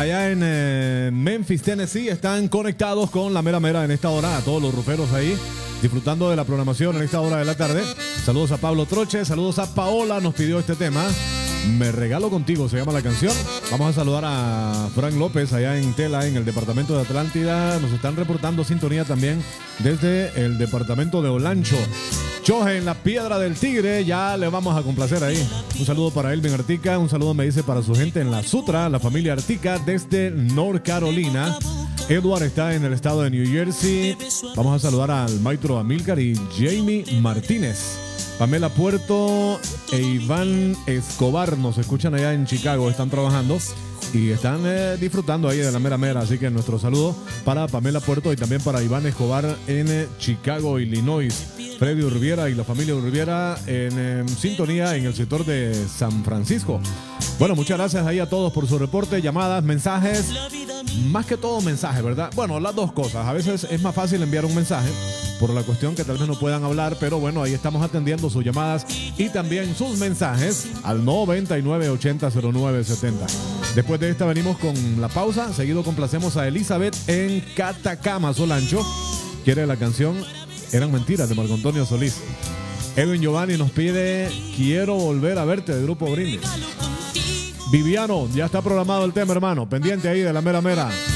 allá en Memphis, Tennessee, están conectados con la mera mera en esta hora. A todos los ruferos ahí, disfrutando de la programación en esta hora de la tarde. Saludos a Pablo Troche, saludos a Paola, nos pidió este tema. Me regalo contigo, se llama la canción. Vamos a saludar a Frank López allá en Tela, en el departamento de Atlántida. Nos están reportando sintonía también desde el departamento de Olancho. Choje en la Piedra del Tigre, ya le vamos a complacer ahí. Un saludo para Elvin Artica, un saludo me dice para su gente en la Sutra, la familia Artica desde North Carolina. Edward está en el estado de New Jersey. Vamos a saludar al maestro Amílcar y Jamie Martínez. Pamela Puerto e Iván Escobar nos escuchan allá en Chicago, están trabajando y están disfrutando ahí de la mera mera. Así que nuestro saludo para Pamela Puerto y también para Iván Escobar en Chicago, Illinois. Freddy Urbiera y la familia Urbiera en sintonía en el sector de San Francisco. Bueno, muchas gracias ahí a todos por su reporte, llamadas, mensajes. Más que todo mensaje, ¿verdad? Bueno, las dos cosas. A veces es más fácil enviar un mensaje por la cuestión que tal vez no puedan hablar, pero bueno, ahí estamos atendiendo sus llamadas y también sus mensajes al 99800970. Después de esta venimos con la pausa. Seguido complacemos a Elizabeth en Catacama, Solancho. Quiere la canción Eran Mentiras de Marco Antonio Solís. Edwin Giovanni nos pide Quiero Volver a Verte de Grupo Brindis. Viviano, ya está programado el tema, hermano. Pendiente ahí de la mera mera.